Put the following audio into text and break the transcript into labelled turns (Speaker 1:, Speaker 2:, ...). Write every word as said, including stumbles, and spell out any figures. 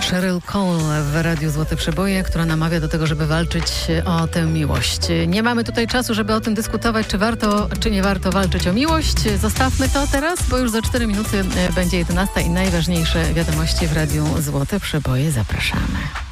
Speaker 1: Cheryl Cole w Radiu Złote Przeboje, która namawia do tego, żeby walczyć o tę miłość. Nie mamy tutaj czasu, żeby o tym dyskutować, czy warto, czy nie warto walczyć o miłość. Zostawmy to teraz, bo już za cztery minuty będzie jedenasta i najważniejsze wiadomości w Radiu Złote Przeboje. Zapraszamy.